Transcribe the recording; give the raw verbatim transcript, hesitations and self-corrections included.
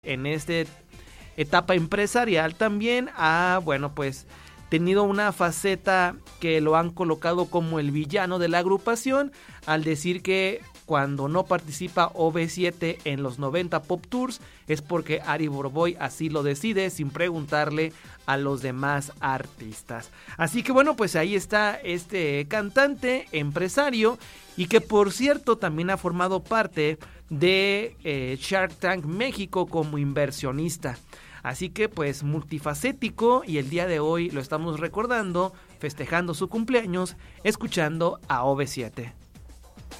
en esta etapa empresarial también ha, bueno, pues tenido una faceta que lo han colocado como el villano de la agrupación al decir que cuando no participa O V siete en los noventa Pop Tours es porque Ari Boroboy así lo decide sin preguntarle a los demás artistas. Así que bueno, pues ahí está este cantante, empresario y que por cierto también ha formado parte de eh, Shark Tank México como inversionista. Así que pues multifacético y el día de hoy lo estamos recordando, festejando su cumpleaños, escuchando a O V siete.